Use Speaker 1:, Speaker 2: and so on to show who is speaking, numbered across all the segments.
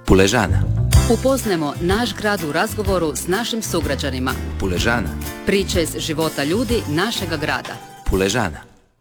Speaker 1: Puležana.
Speaker 2: Upoznajmo naš grad u razgovoru s našim sugrađanima.
Speaker 1: Puležana.
Speaker 2: Priče iz života ljudi našega grada.
Speaker 1: Puležana.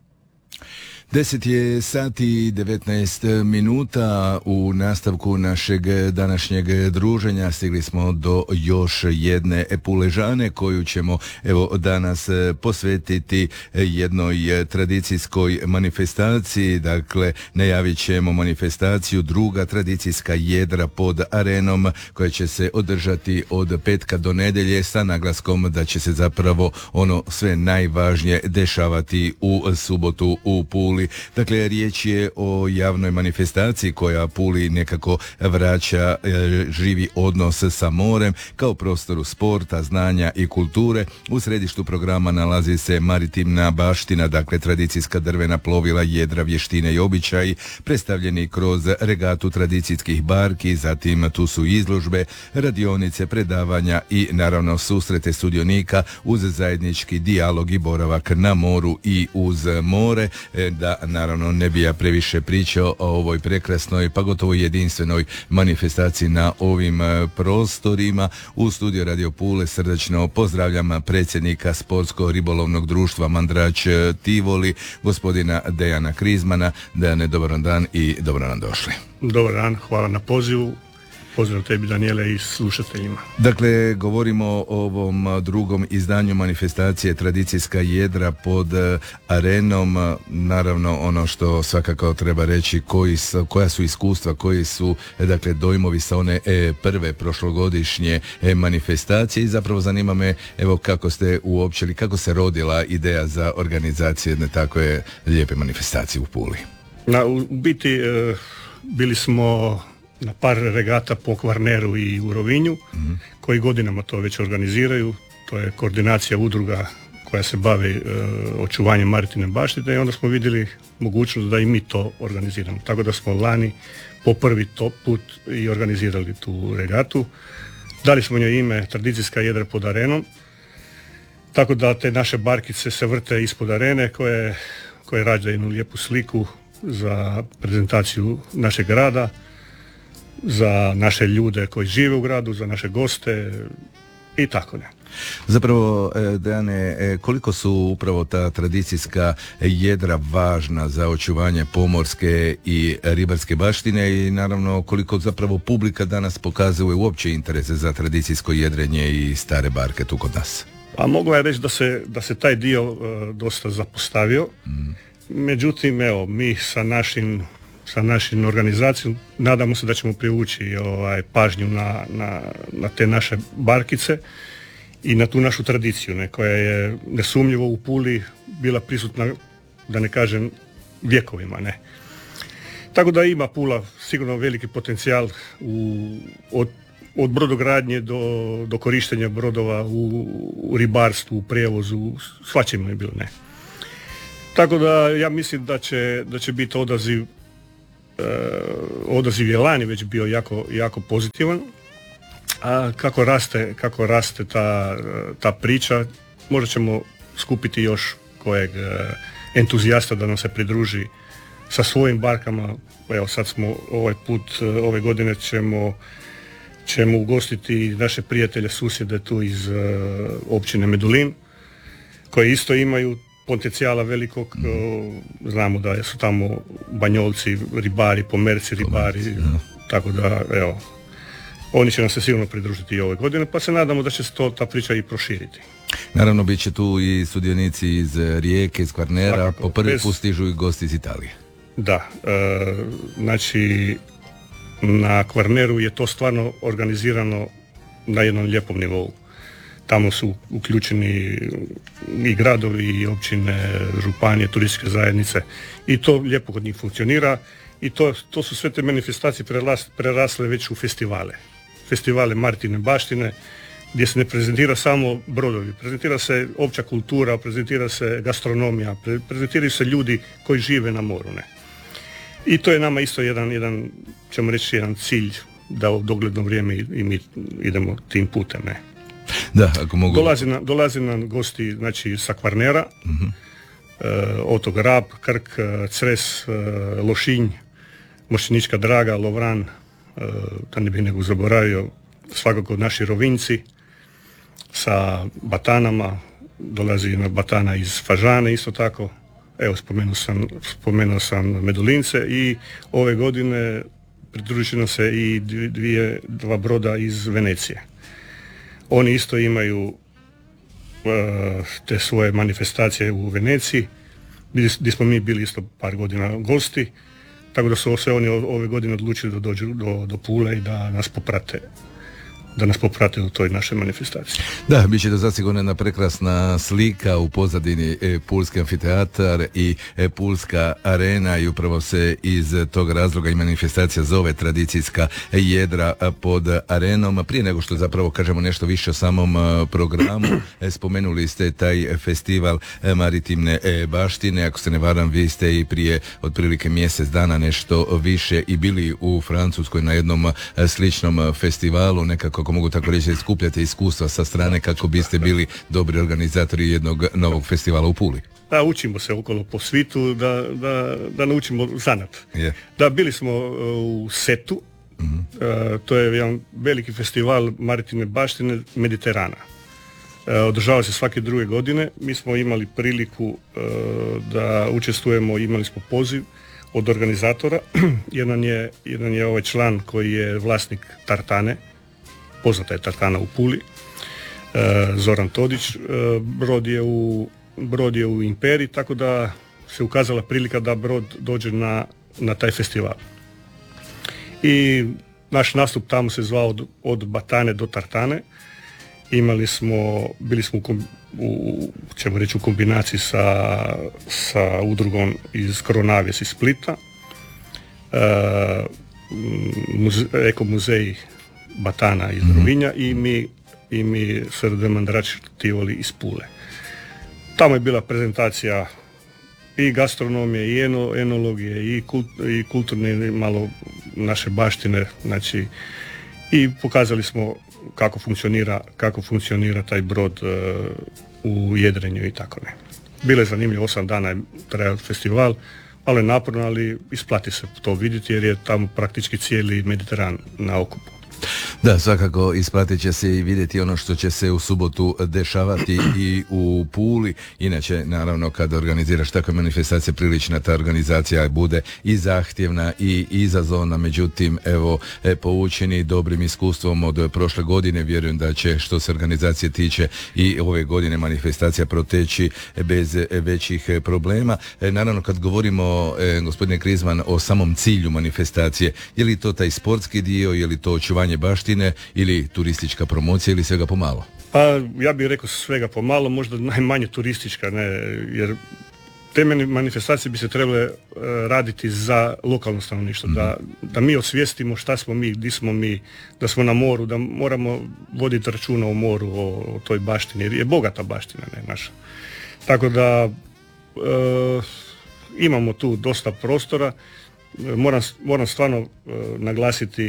Speaker 3: 10 je sati i 19 minuta. U nastavku našeg današnjeg druženja stigli smo do još jedne Puležane koju ćemo danas posvetiti jednoj tradicijskoj manifestaciji. Dakle, najavit ćemo manifestaciju Druga tradicijska jedra pod Arenom koja će se održati od petka do nedjelje sa naglaskom da će se zapravo ono sve najvažnije dešavati u subotu u Puli. Dakle, riječ je o javnoj manifestaciji koja Puli nekako vraća živi odnos sa morem kao prostoru sporta, znanja i kulture. U središtu programa nalazi se maritimna baština, dakle tradicijska drvena plovila, jedra, vještine i običaji, predstavljeni kroz regatu tradicijskih barki, zatim tu su izložbe, radionice, predavanja i naravno susrete sudionika uz zajednički dijalog i boravak na moru i uz more. Da naravno ne bi ja previše pričao o ovoj prekrasnoj pa gotovo jedinstvenoj manifestaciji na ovim prostorima. U studiju Radio Pule srdačno pozdravljam predsjednika Sportsko-ribolovnog društva Mandrač Tivoli, gospodina Dejana Krizmana. Dejane, dobar dan i dobro nam došli.
Speaker 4: Dobar dan, hvala na pozivu. Pozdrav tebi, Daniele, i slušateljima.
Speaker 3: Dakle, govorimo o ovom drugom izdanju manifestacije Tradicijska jedra pod Arenom. Naravno, ono što svakako treba reći, koja su iskustva, koji su dakle dojmovi sa one prve prošlogodišnje manifestacije i zapravo zanima me kako ste uopćili, kako se rodila ideja za organizaciju jedne takve lijepe manifestacije u Puli.
Speaker 4: U biti bili smo na par regata po Kvarneru i u Rovinju, koji godinama to već organiziraju. To je koordinacija udruga koja se bavi očuvanjem maritimne baštine i onda smo vidjeli mogućnost da i mi to organiziramo. Tako da smo lani po prvi put i organizirali tu regatu. Dali smo njoj ime Tradicijska jedra pod Arenom, tako da te naše barkice se vrte ispod arene koje rađaju jednu lijepu sliku za prezentaciju našeg grada, za naše ljude koji žive u gradu, za naše goste i tako ne.
Speaker 3: Zapravo, Dejane, koliko su upravo ta tradicijska jedra važna za očuvanje pomorske i ribarske baštine i naravno koliko zapravo publika danas pokazuje uopće interese za tradicijsko jedrenje i stare barke tu kod nas?
Speaker 4: A mogla je reći da se taj dio dosta zapostavio. Međutim, mi sa našim organizacijom nadamo se da ćemo privući pažnju na te naše barkice i na tu našu tradiciju koja je nesumnjivo u Puli bila prisutna, da ne kažem, vjekovima. Tako da ima Pula sigurno veliki potencijal od brodogradnje do korištenja brodova u ribarstvu, u prijevozu, svačemu je bilo Tako da ja mislim da će biti odaziv je lani već bio jako pozitivan, a kako raste ta priča, možda ćemo skupiti još kojeg entuzijasta da nam se pridruži sa svojim barkama. Sad smo ove godine ćemo ugostiti naše prijatelje, susjede tu iz općine Medulin, koji isto imaju potencijala velikog. Znamo da su tamo Banjolci ribari, Pomerci ribari, tako da oni će nam se sigurno pridružiti i ove godine, pa se nadamo da će se ta priča i proširiti.
Speaker 3: Naravno, bit će tu i sudionici iz Rijeke, iz Kvarnera, po prvi put stižu i gosti iz Italije. Da,
Speaker 4: znači na Kvarneru je to stvarno organizirano na jednom lijepom nivou. Tamo su uključeni i gradovi, i općine, županije, turističke zajednice i to lijepo kod njih funkcionira i to su sve te manifestacije prerasle već u festivale maritimne baštine, gdje se ne prezentira samo brodovi, prezentira se opća kultura, prezentira se gastronomija, prezentiraju se ljudi koji žive na moru. I to je nama isto jedan ćemo reći, jedan cilj da u dogledno vrijeme i mi idemo tim putem.
Speaker 3: Da, ako mogu.
Speaker 4: Dolazi nam gosti, znači, sa Kvarnera, otok Rab, Krk, Cres, Lošinj, Mošćenička Draga, Lovran, da ne bih nego zaboravio, svakako naši Rovinjci sa batanama, dolazi na batana iz Fažane isto tako. Evo, spomenuo sam Medulince i ove godine pridruženo se i dva broda iz Venecije. Oni isto imaju te svoje manifestacije u Veneciji, gdje smo mi bili isto par godina gosti, tako da su se oni ove godine odlučili da dođu do Pule i da nas poprate u toj našoj manifestaciji.
Speaker 3: Da, bit će to zasigurno jedna prekrasna slika u pozadini Pulski amfiteatar i Pulska arena i upravo se iz tog razloga i manifestacija zove tradicijska jedra pod arenom. Prije nego što zapravo kažemo nešto više o samom programu, spomenuli ste taj festival maritimne baštine. Ako se ne varam, vi ste i prije otprilike mjesec dana nešto više i bili u Francuskoj na jednom sličnom festivalu, nekako, ako mogu tako reći, skupljate iskustva sa strane kako biste bili dobri organizatori jednog novog festivala u Puli.
Speaker 4: Da, učimo se okolo po svitu, da naučimo zanat.
Speaker 3: Yeah.
Speaker 4: Da, bili smo u Setu, to je jedan veliki festival maritimne baštine Mediterana. Održava se svake druge godine. Mi smo imali priliku da učestvujemo, imali smo poziv od organizatora. jedan je ovaj član koji je vlasnik Tartane, poznata je Tartana u Puli, Zoran Todić. Brod je u Imperiji, tako da se ukazala prilika da brod dođe na taj festival. I naš nastup tamo se zvao od Batane do Tartane. Bili smo u kombinaciji sa udrugom iz Koronavijes iz Splita, Eko muzej Batana iz Rovinja i mi SRD Mandrač Tivoli iz Pule. Tamo je bila prezentacija i gastronomije, i enologije, i kulturne malo naše baštine, znači, i pokazali smo kako funkcionira taj brod u jedrenju i tako ne. Bilo je zanimljivo, 8 dana je trajao festival, ali naporno, ali isplati se to vidjeti jer je tamo praktički cijeli Mediteran na okupu.
Speaker 3: Da, svakako isplatit će se i vidjeti ono što će se u subotu dešavati i u Puli. Inače, naravno, kada organiziraš takve manifestacije, prilična ta organizacija bude i zahtjevna i izazovna. Međutim, evo, poučeni dobrim iskustvom od prošle godine, vjerujem da će, što se organizacije tiče, i ove godine manifestacija proteći bez većih problema. Naravno, kad govorimo, gospodine Krizman, o samom cilju manifestacije, je li to taj sportski dio, je li to očuvanje baštine ili turistička promocija ili svega pomalo?
Speaker 4: Pa ja bih rekao svega pomalo, možda najmanje turistička, ne, jer te manifestacije bi se trebale raditi za lokalno stanovništvo, da mi osvijestimo šta smo mi, gdje smo mi, da smo na moru, da moramo voditi računa o moru, o toj baštini, jer je bogata baština, ne, naša. Tako da imamo tu dosta prostora. Moram stvarno naglasiti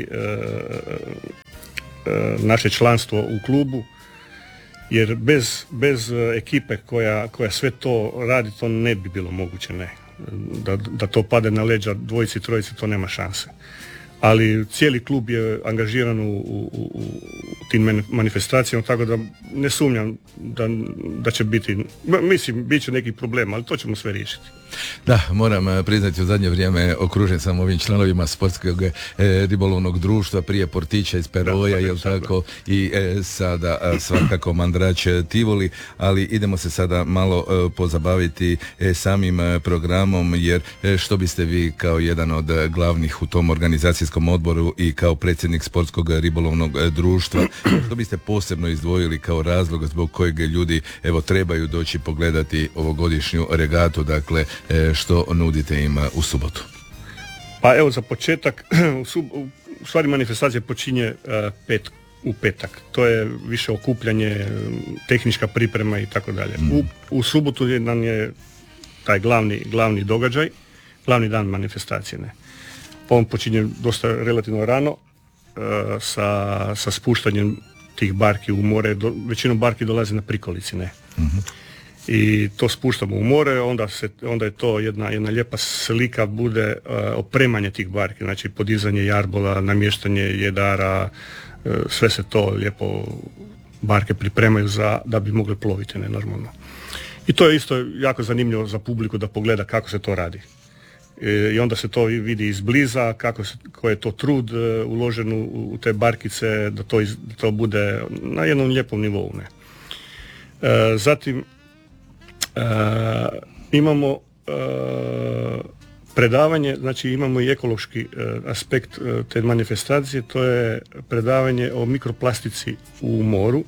Speaker 4: naše članstvo u klubu, jer bez ekipe koja sve to radi, to ne bi bilo moguće, ne. Da to pade na leđa dvojici, trojici, to nema šanse. Ali cijeli klub je angažiran u tim manifestacijama, tako da ne sumnjam da će biti, mislim, bit će nekih problema, ali to ćemo sve riješiti.
Speaker 3: Da, moram priznati, u zadnje vrijeme okružen sam ovim članovima sportskog ribolovnog društva, prije Portića iz Peroja, jel tako, i sada svakako Mandrač Tivoli, ali idemo se sada malo pozabaviti samim programom, jer što biste vi kao jedan od glavnih u tom organizacijskom odboru i kao predsjednik sportskog ribolovnog društva, što biste posebno izdvojili kao razlog zbog kojeg ljudi trebaju doći pogledati ovogodišnju regatu, dakle, što nudite im u subotu?
Speaker 4: Pa evo, za početak, u stvari manifestacija počinje u petak. To je više okupljanje, tehnička priprema i tako dalje. U subotu nam je taj glavni događaj, glavni dan manifestacije. Ne. On počinje dosta relativno rano sa spuštanjem tih barki u more. Većinom barki dolazi na prikolici. Ne. i to spuštamo u more, onda je to jedna lijepa slika, bude opremanje tih barki, znači podizanje jarbola, namještanje jedara, sve se to lijepo barke pripremaju da bi mogle ploviti normalno. I to je isto jako zanimljivo za publiku da pogleda kako se to radi. I onda se to vidi izbliza, koji je to trud uložen u te barkice, da to bude na jednom lijepom nivou. Ne? Zatim imamo predavanje, znači imamo i ekološki aspekt te manifestacije, to je predavanje o mikroplastici u moru.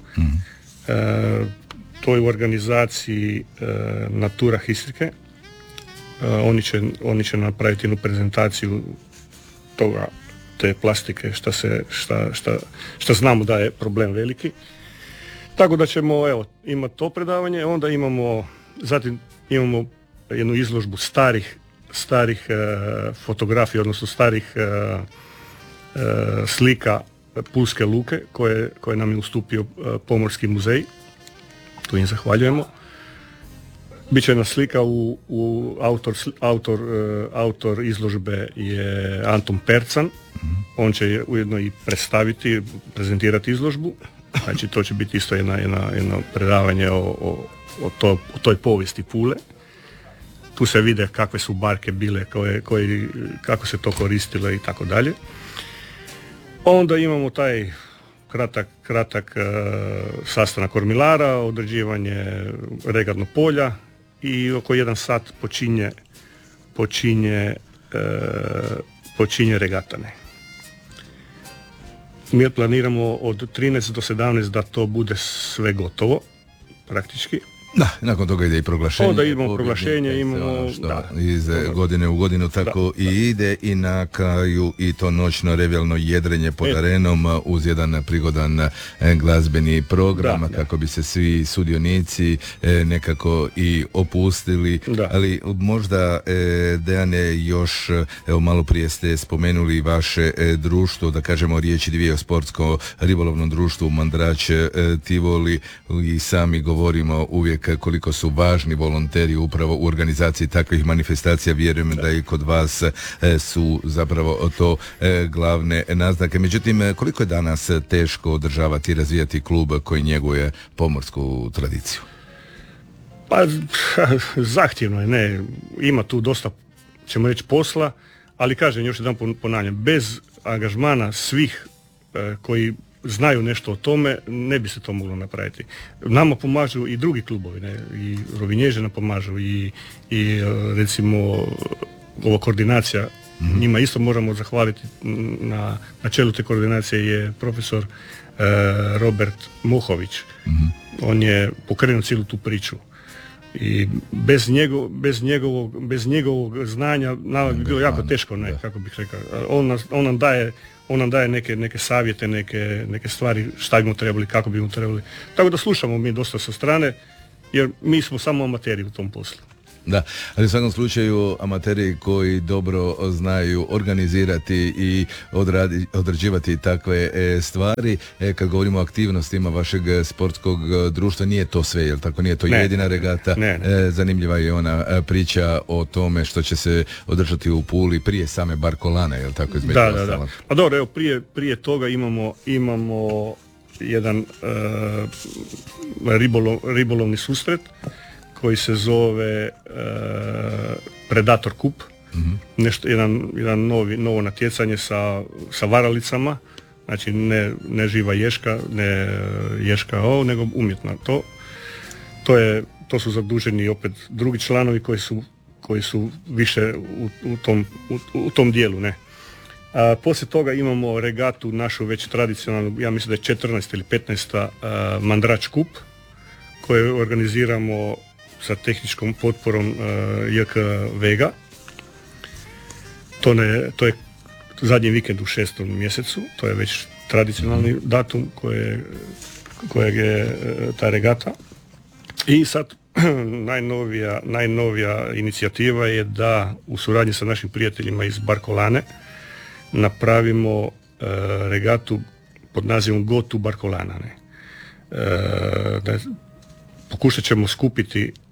Speaker 4: To je u organizaciji Natura Histrike. Oni će napraviti jednu prezentaciju toga, te plastike, šta znamo da je problem veliki. Tako da ćemo imati to predavanje, onda zatim imamo jednu izložbu starih fotografija, odnosno starih slika Pulske luke koje nam je ustupio Pomorski muzej. Tu im zahvaljujemo. Biće jedna slika autor izložbe je Anton Percan. On će ujedno i prezentirati izložbu. Znači to će biti isto jedno predavanje o toj povijesti Pule. Tu se vide kakve su barke bile, kako se to koristilo i tako dalje. Onda imamo taj kratak sastanak kormilara, određivanje regatnog polja i oko 1 sat počinje regatane. Mi planiramo od 13 do 17 da to bude sve gotovo, praktički.
Speaker 3: Da, nakon toga ide i proglašenje.
Speaker 4: Onda imamo proglašenje,
Speaker 3: iz godine u godinu tako i ide i na kraju i to noćno revijalno jedrenje pod arenom uz jedan prigodan glazbeni program kako bi se svi sudionici nekako i opustili. Ali možda, Dejane, još malo prije ste spomenuli vaše društvo, da kažemo riječi dvije o sportsko ribolovnom društvu Mandrač Tivoli, i sami govorimo uvijek koliko su važni volonteri upravo u organizaciji takvih manifestacija. Vjerujem da i kod vas su zapravo to glavne naznake. Međutim, koliko je danas teško održavati i razvijati klub koji njeguje pomorsku tradiciju?
Speaker 4: Pa zahtjevno je, ne. Ima tu dosta, ćemo reći, posla, ali kažem, još jedan ponavljam, bez angažmana svih koji znaju nešto o tome, ne bi se to moglo napraviti. Nama pomažu i drugi klubovi, ne? I Rovinježe nam pomažu i recimo ova koordinacija, njima isto moramo zahvaliti. Na čelu te koordinacije je profesor Robert Mohović. On je pokrenuo cijelu tu priču i bez njegovog znanja nama bi bilo jako teško, kako bih rekao. On nam daje neke savjete, neke stvari šta bi mu trebali, kako bi mu trebali. Tako da slušamo mi dosta sa strane, jer mi smo samo amateri u tom poslu.
Speaker 3: Da, ali u svakom slučaju amateri koji dobro znaju organizirati i odrađivati takve stvari. Kad govorimo o aktivnostima vašeg sportskog društva, nije to sve, jel tako? Nije to jedina regata. Ne. Zanimljiva je ona priča o tome što će se održati u Puli prije same Barkolane, jel tako?
Speaker 4: Da. Pa dobro, evo, prije toga imamo jedan ribolovni susret koji se zove Predator Kup. Jedan novo natjecanje sa varalicama, znači ne živa ješka, ne ješka nego umjetna. To su zaduženi opet drugi članovi koji su više u tom dijelu, ne. Poslije toga imamo regatu našu već tradicionalnu, ja mislim da je 14. ili 15. Mandrač Kup, koju organiziramo sa tehničkom potporom JK Vega. To je zadnji vikend u 6. mjesecu, to je već tradicionalni datum kojeg je ta regata. I sad najnovija inicijativa je da u suradnji sa našim prijateljima iz Barkolane napravimo regatu pod nazivom Go to Barkolana. Pokušat ćemo skupiti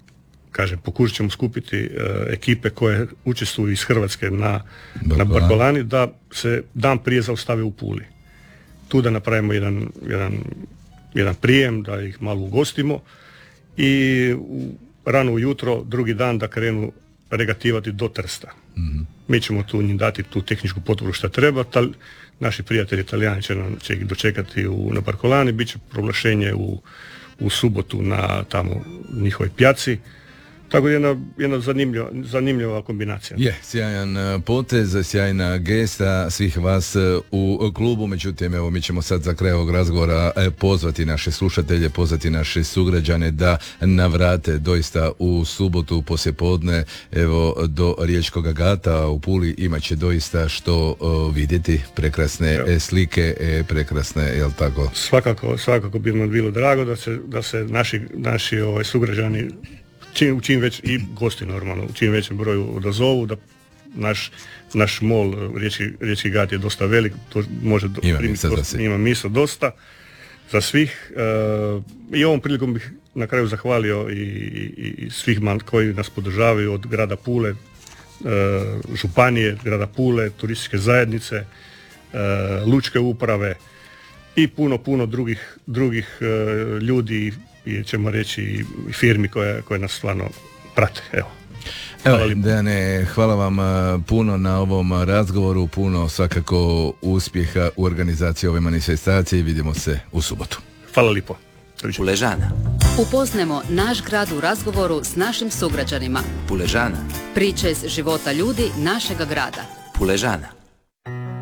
Speaker 4: kažem, pokušat ćemo skupiti ekipe koje učestvuju iz Hrvatske na Barkolani, da se dan prije zaustave u Puli. Tu da napravimo jedan prijem, da ih malo ugostimo i rano ujutro, drugi dan da krenu regativati do Trsta. Mi ćemo tu njim dati tu tehničku potporu što treba. Naši prijatelji Italijani će ih dočekati na Barkolani, bit će proglašenje u subotu na tamo njihovoj pjaci. Tako je jedna zanimljiva kombinacija.
Speaker 3: Je, sjajan potez, sjajna gesta svih vas u klubu, međutim, evo, mi ćemo sad za kraj ovog razgovora pozvati naše slušatelje, pozvati naše sugrađane da navrate doista u subotu poslijepodne, evo, do Riječkog Gata u Puli, imat će doista što vidjeti, prekrasne slike, prekrasne, jel tako?
Speaker 4: Svakako bi nam bilo drago da se naši sugrađani u čim već, i gosti normalno, u čim većem broju odazovu, da naš mol Riječki Gat je dosta velik, to može ima mjesta dosta za svih. I ovom prilikom bih na kraju zahvalio i svih koji nas podržavaju, od grada Pule, županije grada Pule, turističke zajednice, lučke uprave i puno drugih ljudi i ćemo reći i firmi koje nas stvarno prate. Evo,
Speaker 3: Dejane, hvala vam puno na ovom razgovoru, puno svakako uspjeha u organizaciji ove manifestacije i vidimo se u subotu.
Speaker 4: Hvala lijepo.
Speaker 1: Puležana.
Speaker 2: Upoznajmo naš grad u razgovoru s našim sugrađanima.
Speaker 1: Puležana.
Speaker 2: Priče iz života ljudi našega grada.
Speaker 1: Puležana.